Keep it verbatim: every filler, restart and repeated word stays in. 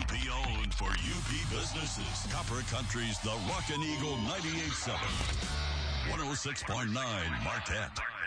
The owned for U P businesses. Copper Country's The Rockin' Eagle ninety-eight point seven. one oh six point nine Marquette.